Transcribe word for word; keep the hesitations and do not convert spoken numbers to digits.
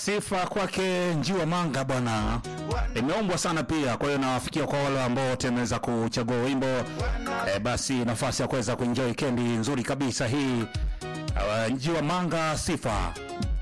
Sifa kwake Njiwa Manga bwana. Imeombwa sana pia, kwa hiyo nawafikia kwa wale ambao wote wameweza kuchagua wimbo. E, basi nafasi ya kuweza kuenjoy weekend nzuri kabisa hii. Uh, Njiwa Manga Sifa.